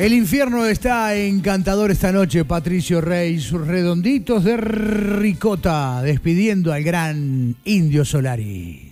El infierno está encantador esta noche, Patricio Rey, sus redonditos de ricota, despidiendo al gran Indio Solari.